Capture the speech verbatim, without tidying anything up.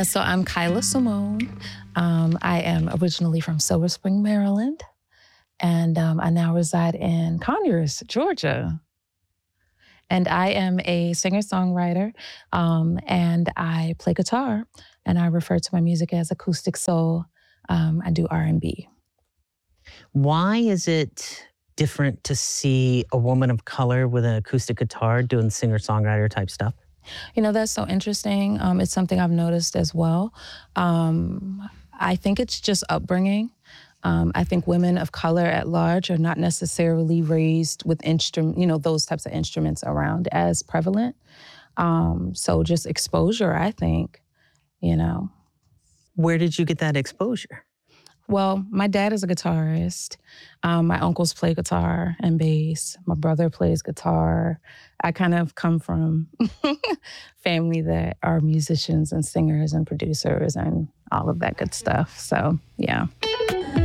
Yeah, so I'm Kyla Simone. Um, I am originally from Silver Spring, Maryland, and um, I now reside in Conyers, Georgia. And I am a singer-songwriter, um, and I play guitar, and I refer to my music as acoustic soul. Um, I do R and B. Why is it different to see a woman of color with an acoustic guitar doing singer-songwriter type stuff? You know, that's so interesting. Um, it's something I've noticed as well. Um, I think it's just upbringing. Um, I think women of color at large are not necessarily raised with instrument, you know, those types of instruments around as prevalent. Um, so just exposure, I think, you know. Where did you get that exposure? Well, my dad is a guitarist. Um, my uncles play guitar and bass. My brother plays guitar. I kind of come from family that are musicians and singers and producers and all of that good stuff. So, yeah.